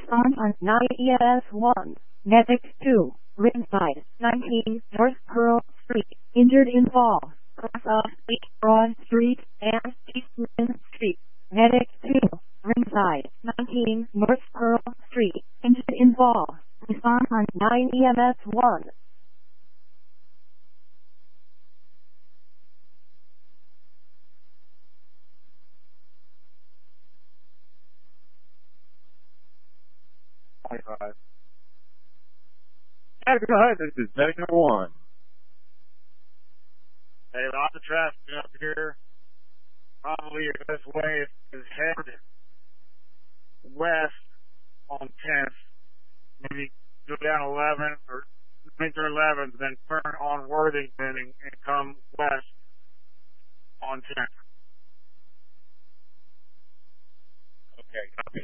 on 9 ES 1, Medic 2, Ringside, 19 North Pearl Street, injured in fall, cross of East Broad Street and Eastman Street, Medic 2, Ringside, 19 North Pearl Street, injured in fall, respond on 9 EMS 1. Hi, this is Medic number 1. Hey, lots of traffic up here. Probably your best way is head west on 10th. Maybe go down 11 or enter 11th, then turn on Worthington and come west on 10th. Okay, copy.